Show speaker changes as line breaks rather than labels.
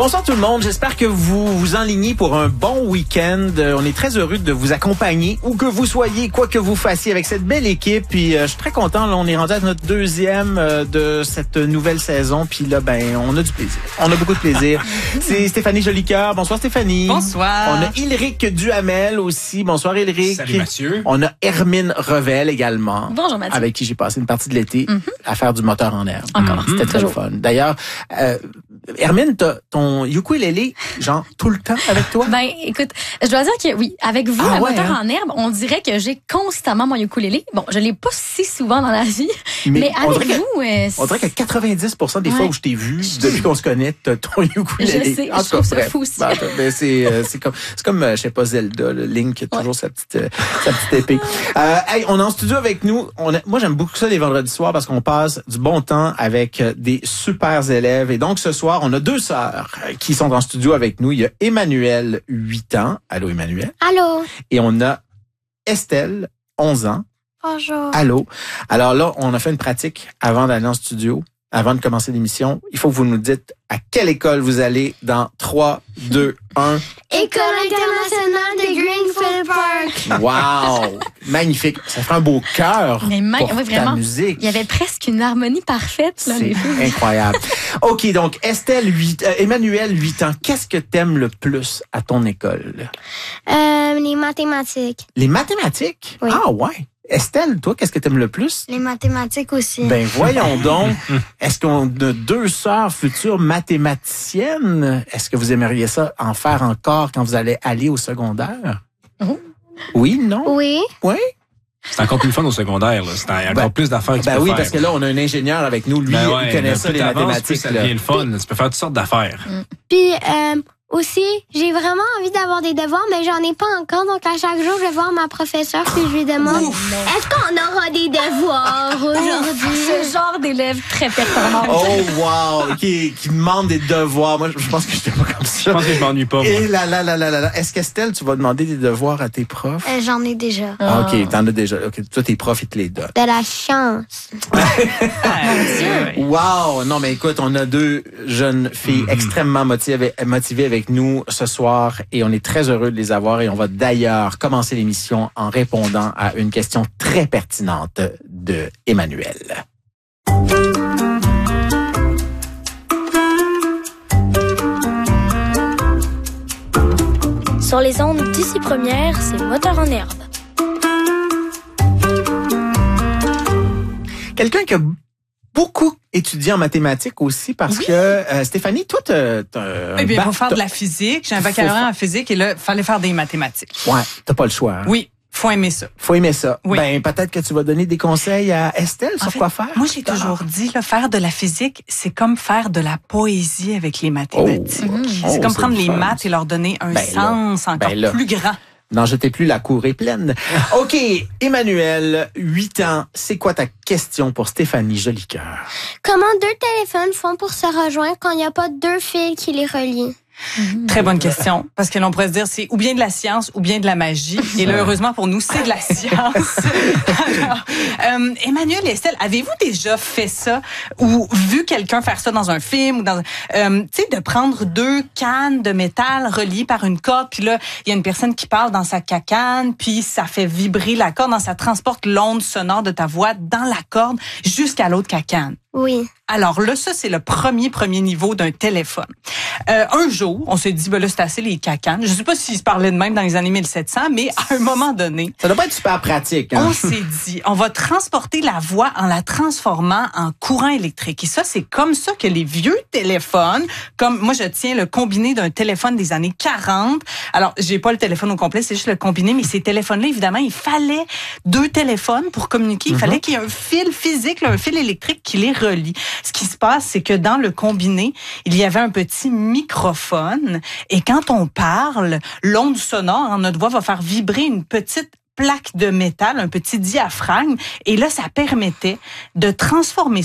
Bonsoir tout le monde, j'espère que vous vous enlignez pour un bon week-end. On est très heureux de vous accompagner, où que vous soyez, quoi que vous fassiez avec cette belle équipe. Puis je suis très content, là, on est rendu à notre deuxième de cette nouvelle saison. Puis là, on a du plaisir. On a beaucoup de plaisir. C'est Stéphanie Jolicoeur. Bonsoir Stéphanie.
Bonsoir.
On a Ilric Duhamel aussi. Bonsoir Ilric.
Salut Mathieu.
On a Hermine Revel également.
Bonjour Mathieu.
Avec qui j'ai passé une partie de l'été à faire du moteur en herbe.
Encore.
C'était très fun. D'ailleurs, Hermine, t'as ton ukulélé, genre, tout le temps avec toi?
Ben, écoute, je dois dire que oui, avec vous, le moteur
hein?
en herbe, on dirait que j'ai constamment mon ukulélé. Bon, je l'ai pas si souvent dans la vie, mais avec vous...
on dirait que 90% des fois où je t'ai vu, depuis qu'on se connaît, t'as ton ukulélé.
Je sais, je trouve ça fou aussi.
C'est comme, je sais pas, Zelda, le Link, qui a toujours sa petite épée. Hey, on est en studio avec nous. Moi, j'aime beaucoup ça les vendredis soirs parce qu'on passe du bon temps avec des super élèves. Et donc, ce soir, on a deux sœurs qui sont en studio avec nous. Il y a Emmanuel, 8 ans. Allô, Emmanuel.
Allô.
Et on a Estelle, 11 ans.
Bonjour.
Allô. Alors là, on a fait une pratique avant d'aller en studio, avant de commencer l'émission. Il faut que vous nous dites à quelle école vous allez dans 3, 2, 1.
École internationale de Greenfield Park.
Wow! Magnifique. Ça fait un beau cœur pour
oui,
ta
vraiment.
musique.
Il y avait presque une harmonie parfaite, là, les
C'est
filles.
incroyable. OK, donc Emmanuel, 8 ans, qu'est-ce que t'aimes le plus à ton école?
Les mathématiques.
Les mathématiques?
Oui.
Ah ouais. Estelle, toi, qu'est-ce que t'aimes le plus?
Les mathématiques aussi.
Ben voyons donc. Est-ce qu'on a deux sœurs futures mathématiciennes? Est-ce que vous aimeriez ça en faire encore quand vous allez aller au secondaire?
Oh.
Oui, non?
Oui.
Oui?
C'est encore plus fun au secondaire, là. C'est encore plus d'affaires que tu peux
oui,
faire.
parce que là, on a un ingénieur avec nous. Lui, il connaît ça, les mathématiques.
Ça devient le fun. Tu peux faire toutes sortes d'affaires.
Puis aussi, j'ai vraiment envie d'avoir des devoirs, mais j'en ai pas encore. Donc à chaque jour, je vais voir ma professeure puis je lui demande est-ce qu'on aura des devoirs aujourd'hui?
Ce genre d'élève très performant.
Oh, wow! Qui demande des devoirs. Moi, je pense que je n'étais pas comme ça.
Je pense que je m'ennuie pas, moi.
Et là. Est-ce qu'Estelle, tu vas demander des devoirs à tes profs?
J'en ai déjà.
Ah, OK, t'en as déjà. OK, toi, tes profs, ils te les donnent.
De la chance.
Wow! Non, mais écoute, on a deux jeunes filles extrêmement motivées avec nous ce soir et on est très heureux de les avoir et on va d'ailleurs commencer l'émission en répondant à une question très pertinente de Emmanuel.
Sur les ondes d'ici première, c'est Moteur en herbe.
Quelqu'un qui a beaucoup étudié en mathématiques aussi parce que Stéphanie, toi, t'as
Eh bien, il faut faire de la physique. J'ai un baccalauréat en physique et là, il fallait faire des mathématiques.
Ouais, t'as pas le choix. Hein?
Oui, faut aimer ça.
Faut aimer ça.
Oui.
Ben, peut-être que tu vas donner des conseils à Estelle sur quoi faire.
Moi, j'ai toujours dit, là, faire de la physique, c'est comme faire de la poésie avec les mathématiques. C'est comme prendre les maths et leur donner un sens encore plus grand.
N'en jetez plus, la cour est pleine. OK, Emmanuel, 8 ans, c'est quoi ta question pour Stéphanie Jolicoeur?
Comment deux téléphones font pour se rejoindre quand il n'y a pas deux fils qui les relient?
Très bonne question, parce que l'on pourrait se dire c'est ou bien de la science ou bien de la magie. Et là, heureusement pour nous, c'est de la science. Alors, Emmanuel et Estelle, avez-vous déjà fait ça ou vu quelqu'un faire ça dans un film ou dans, tu sais, de prendre deux cannes de métal reliées par une corde, puis là, il y a une personne qui parle dans sa cacane, puis ça fait vibrer la corde, ça transporte l'onde sonore de ta voix dans la corde jusqu'à l'autre cacane.
Oui.
Alors là, ça, c'est le premier niveau d'un téléphone. Un jour, on s'est dit, ben là, c'est assez les cacanes. Je sais pas s'ils se parlaient de même dans les années 1700, mais à un moment donné...
Ça doit pas être super pratique. Hein?
On s'est dit, on va transporter la voix en la transformant en courant électrique. Et ça, c'est comme ça que les vieux téléphones, comme moi, je tiens le combiné d'un téléphone des années 40. Alors, j'ai pas le téléphone au complet, c'est juste le combiné, mais ces téléphones-là, évidemment, il fallait deux téléphones pour communiquer. Il fallait qu'il y ait un fil physique, là, un fil électrique qui les relie. Ce qui se passe, c'est que dans le combiné, il y avait un petit microphone et quand on parle, l'onde sonore en notre voix va faire vibrer une petite plaque de métal, un petit diaphragme et là, ça permettait de transformer